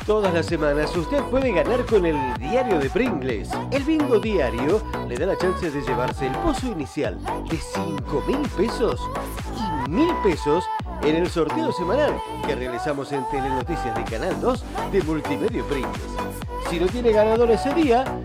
Todas las semanas usted puede ganar con el diario de Pringles. El bingo diario le da la chance de llevarse el pozo inicial de 5.000 pesos y 1.000 pesos en el sorteo semanal que realizamos en Telenoticias de Canal 2 de Multimedio Pringles. Si no tiene ganador ese día,